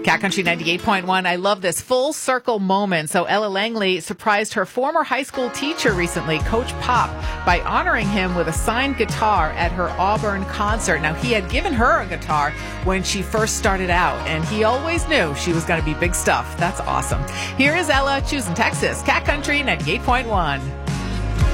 Cat Country 98.1. I love this full circle moment. So Ella Langley surprised her former high school teacher recently, Coach Pop, by honoring him with a signed guitar at her Auburn concert. Now, he had given her a guitar when she first started out, and he always knew she was going to be big stuff. That's awesome. Here is Ella choosing Texas. Cat Country 98.1.